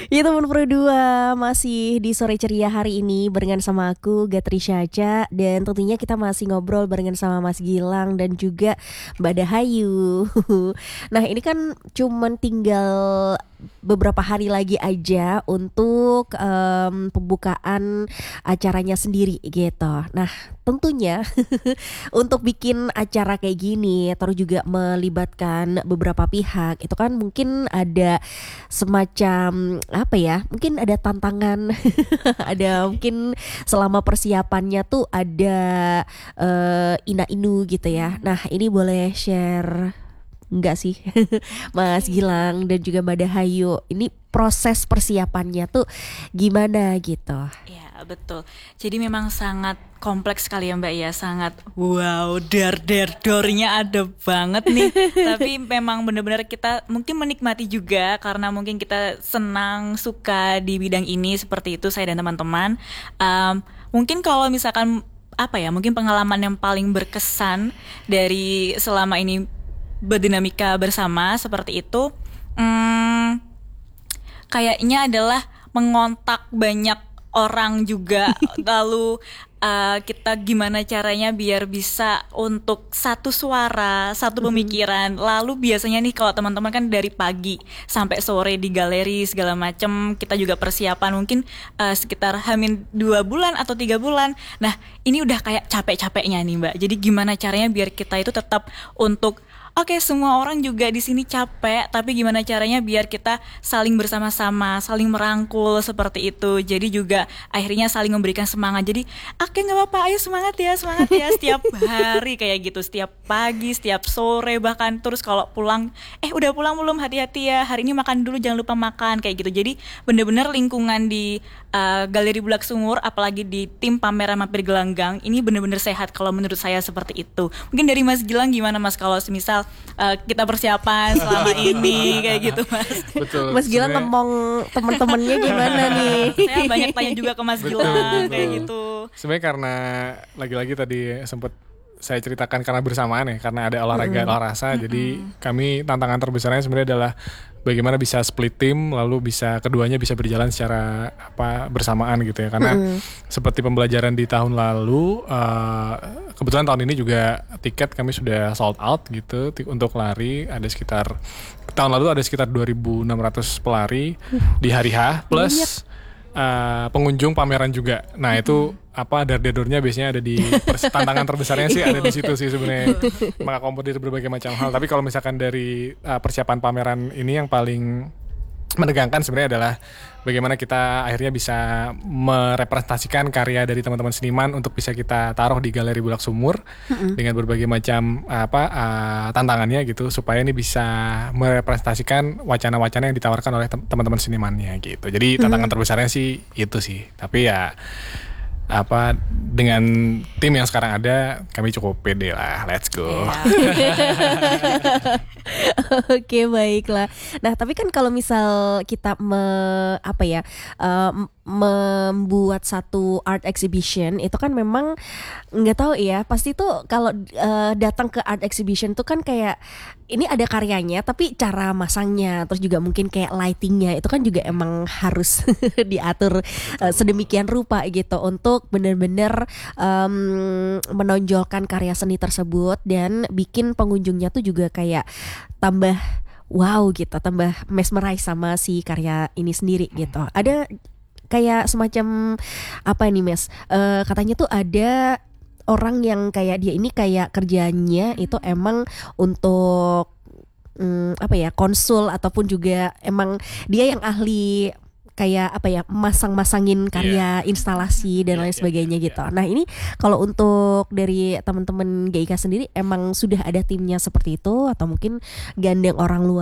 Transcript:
Ya teman Pro 2 masih di sore ceria hari ini barengan sama aku Gatri Syaca. Dan tentunya kita masih ngobrol barengan sama Mas Gilang dan juga Mbak Dahayu. Nah ini kan cuman tinggal beberapa hari lagi aja untuk pembukaan acaranya sendiri gitu. Nah tentunya untuk bikin acara kayak gini terus juga melibatkan beberapa pihak itu kan mungkin ada semacam apa ya, mungkin ada tantangan. Ada mungkin selama persiapannya tuh ada ina-inu gitu ya. Nah ini boleh share enggak sih Mas Gilang dan juga Mbak Dahayu, ini proses persiapannya tuh gimana gitu? Ya, betul. Jadi memang sangat kompleks sekali ya Mbak ya, sangat wow, dornya ada banget nih. Tapi memang benar-benar kita mungkin menikmati juga karena mungkin kita senang, suka di bidang ini seperti itu saya dan teman-teman. Mungkin kalau misalkan apa ya, mungkin pengalaman yang paling berkesan dari selama ini berdinamika bersama seperti itu, kayaknya adalah mengontak banyak orang juga. Lalu kita gimana caranya biar bisa untuk satu suara, satu pemikiran. Lalu biasanya nih kalau teman-teman kan dari pagi sampai sore di galeri segala macam, kita juga persiapan mungkin sekitar hamin 2 bulan atau 3 bulan. Nah ini udah kayak capek-capeknya nih Mbak. Jadi gimana caranya biar kita itu tetap untuk oke, semua orang juga di sini capek, tapi gimana caranya biar kita saling bersama-sama, saling merangkul seperti itu. Jadi juga akhirnya saling memberikan semangat. Jadi, oke nggak apa-apa, ayo semangat ya, setiap hari kayak gitu, setiap pagi, setiap sore bahkan. Terus kalau pulang, udah pulang belum? Hati-hati ya, hari ini makan dulu, jangan lupa makan kayak gitu. Jadi benar-benar lingkungan di Galeri Bulak Sumur, apalagi di tim pameran Mampir Gelanggang, ini benar-benar sehat kalau menurut saya seperti itu. Mungkin dari Mas Gilang gimana Mas kalau semisal kita persiapan selama ini kayak gitu Mas? Betul. Mas Gilang ngomong teman-temannya gimana nih? Saya banyak tanya juga ke Mas Gilang kayak gitu. Sebenarnya karena lagi-lagi tadi sempat saya ceritakan karena bersamaan ya, karena ada olahraga rasa. Jadi kami tantangan terbesarnya sebenarnya adalah bagaimana bisa split tim, lalu bisa keduanya bisa berjalan secara bersamaan gitu ya. Karena seperti pembelajaran di tahun lalu, kebetulan tahun ini juga tiket kami sudah sold out gitu untuk lari. Ada sekitar tahun lalu ada sekitar 2.600 pelari di hari H plus pengunjung pameran juga. Nah itu dar-dedornya biasanya ada di tantangan terbesarnya sih ada di situ sih sebenarnya. Maka kompetisi berbagai macam hal. Tapi kalau misalkan dari persiapan pameran ini yang paling menegangkan sebenarnya adalah bagaimana kita akhirnya bisa merepresentasikan karya dari teman-teman seniman untuk bisa kita taruh di Galeri Bulak Sumur dengan berbagai macam tantangannya gitu, supaya ini bisa merepresentasikan wacana-wacana yang ditawarkan oleh teman-teman senimannya gitu. Jadi tantangan terbesarnya sih itu sih. Tapi ya dengan tim yang sekarang ada, kami cukup pede lah. Let's go. Oke, baiklah. Nah tapi kan kalau misal kita membuat satu art exhibition itu kan memang nggak tahu ya, pasti tuh kalau datang ke art exhibition tuh kan kayak ini ada karyanya tapi cara masangnya, terus juga mungkin kayak lightingnya itu kan juga emang harus diatur sedemikian rupa gitu untuk benar-benar menonjolkan karya seni tersebut dan bikin pengunjungnya tuh juga kayak tambah wow gitu, tambah mesmerize sama si karya ini sendiri gitu. Ada kayak semacam apa nih Mas? Katanya tuh ada orang yang kayak dia ini kayak kerjanya itu emang untuk konsul ataupun juga emang dia yang ahli kayak masang-masangin karya instalasi dan lain sebagainya gitu. Nah ini kalau untuk dari teman-teman GIK sendiri emang sudah ada timnya seperti itu atau mungkin gandeng orang luar